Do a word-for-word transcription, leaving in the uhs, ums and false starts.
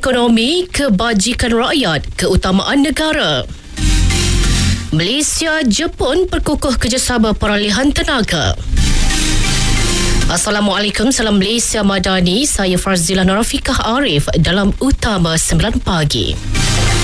ekonomi, kebajikan rakyat, keutamaan negara. Malaysia, Jepun perkukuh kerjasama peralihan tenaga. Assalamualaikum, salam Malaysia Madani. Saya Farzila Narafikah Arif dalam Utama sembilan pagi.